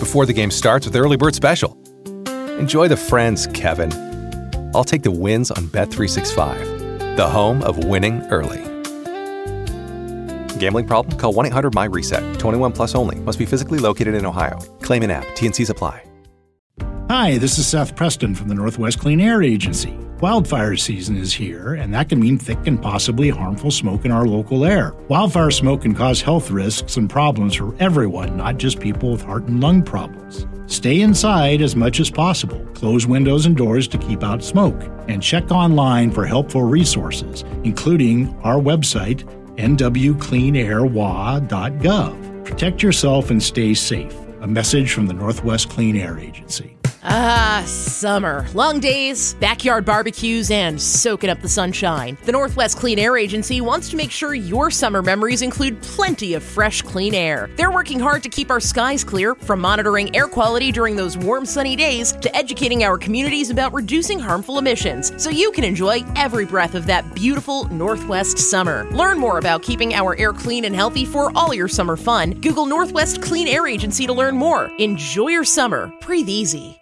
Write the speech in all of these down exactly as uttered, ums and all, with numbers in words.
before the game starts with Early Bird Special. Enjoy the friends, Kevin. I'll take the wins on Bet three sixty-five, the home of winning early. Gambling problem? Call one eight hundred my reset. twenty-one plus only. Must be physically located in Ohio. Claim in app. T and Cs apply. Hi, this is Seth Preston from the Northwest Clean Air Agency. Wildfire season is here, and that can mean thick and possibly harmful smoke in our local air. Wildfire smoke can cause health risks and problems for everyone, not just people with heart and lung problems. Stay inside as much as possible. Close windows and doors to keep out smoke. And check online for helpful resources, including our website, n w clean air w a dot gov. Protect yourself and stay safe. A message from the Northwest Clean Air Agency. Ah, summer. Long days, backyard barbecues, and soaking up the sunshine. The Northwest Clean Air Agency wants to make sure your summer memories include plenty of fresh, clean air. They're working hard to keep our skies clear, from monitoring air quality during those warm, sunny days to educating our communities about reducing harmful emissions, so you can enjoy every breath of that beautiful Northwest summer. Learn more about keeping our air clean and healthy for all your summer fun. Google Northwest Clean Air Agency to learn more. Enjoy your summer. Breathe easy.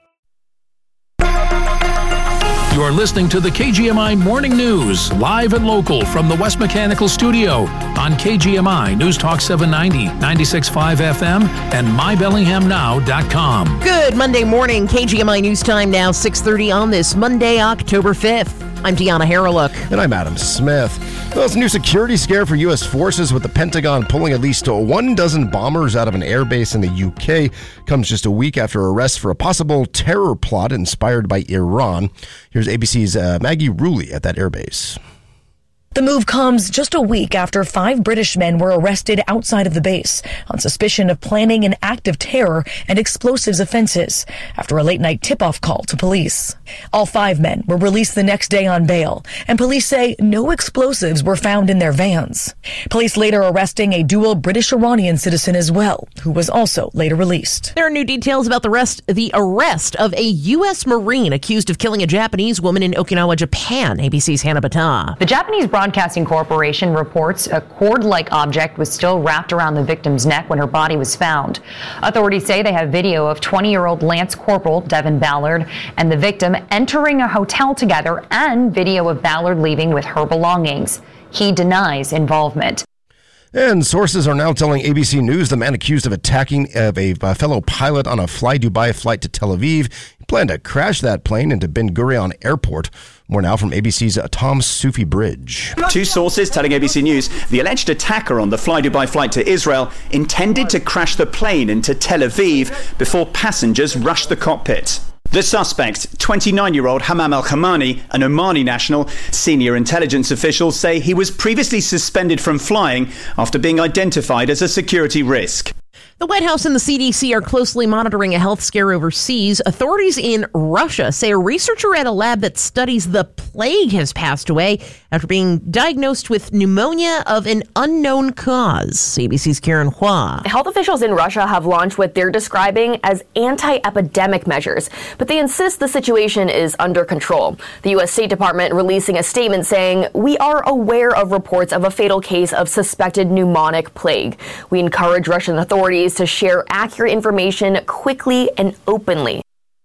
You're listening to the K G M I Morning News, live and local from the West Mechanical Studio on K G M I News Talk seven ninety, ninety-six point five F M, and my bellingham now dot com. Good Monday morning, K G M I News Time now, six thirty on this Monday, October fifth. I'm Deanna Harreluk. And I'm Adam Smith. Well, it's a new security scare for U S forces, with the Pentagon pulling at least one dozen bombers out of an airbase in the U K. Comes just a week after arrests for a possible terror plot inspired by Iran. Here's A B C's uh, Maggie Rulli at that airbase. The move comes just a week after five British men were arrested outside of the base on suspicion of planning an act of terror and explosives offenses after a late-night tip-off call to police. All five men were released the next day on bail, and police say no explosives were found in their vans. Police later arresting a dual British-Iranian citizen as well, who was also later released. There are new details about the rest, the arrest of a U S Marine accused of killing a Japanese woman in Okinawa, Japan. A B C's Hannah Bata. The Japanese Broadcasting Corporation reports a cord-like object was still wrapped around the victim's neck when her body was found. Authorities say they have video of twenty-year-old Lance Corporal Devin Ballard and the victim entering a hotel together, and video of Ballard leaving with her belongings. He denies involvement. And sources are now telling A B C News the man accused of attacking of a fellow pilot on a Fly Dubai flight to Tel Aviv planned to crash that plane into Ben Gurion Airport. More now from A B C's Tom Sufi Bridge. Two sources telling A B C News the alleged attacker on the Fly Dubai flight to Israel intended to crash the plane into Tel Aviv before passengers rushed the cockpit. The suspect, twenty-nine-year-old Hamam Al-Khamani, an Omani national, senior intelligence officials say he was previously suspended from flying after being identified as a security risk. The White House and the C D C are closely monitoring a health scare overseas. Authorities in Russia say a researcher at a lab that studies the plague has passed away after being diagnosed with pneumonia of an unknown cause. A B C's Karen Hua. Health officials in Russia have launched what they're describing as anti-epidemic measures, but they insist the situation is under control. The U S State Department releasing a statement saying, "We are aware of reports of a fatal case of suspected pneumonic plague. We encourage Russian authorities to share accurate information quickly and openly."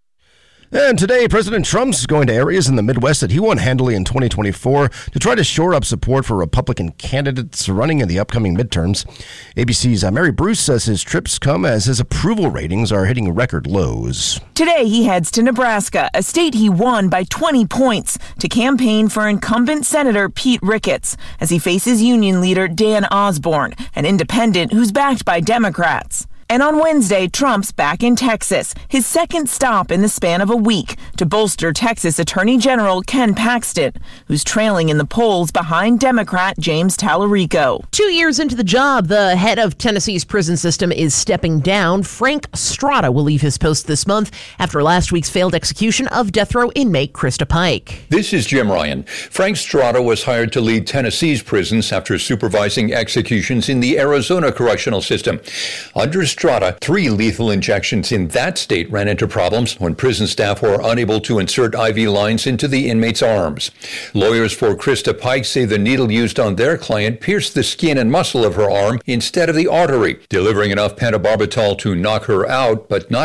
And today, President Trump's going to areas in the Midwest that he won handily in twenty twenty-four to try to shore up support for Republican candidates running in the upcoming midterms. A B C's uh, Mary Bruce says his trips come as his approval ratings are hitting record lows. Today, he heads to Nebraska, a state he won by twenty points, to campaign for incumbent Senator Pete Ricketts as he faces union leader Dan Osborne, an independent who's backed by Democrats. And on Wednesday, Trump's back in Texas, his second stop in the span of a week, to bolster Texas Attorney General Ken Paxton, who's trailing in the polls behind Democrat James Tallarico. Two years into the job, the head of Tennessee's prison system is stepping down. Frank Strada will leave his post this month after last week's failed execution of death row inmate Krista Pike. This is Jim Ryan. Frank Strada was hired to lead Tennessee's prisons after supervising executions in the Arizona correctional system. Under Strada, three lethal injections in that state ran into problems when prison staff were unable to insert I V lines into the inmates' arms. Lawyers for Krista Pike say the needle used on their client pierced the skin and muscle of her arm instead of the artery, delivering enough pentobarbital to knock her out, but not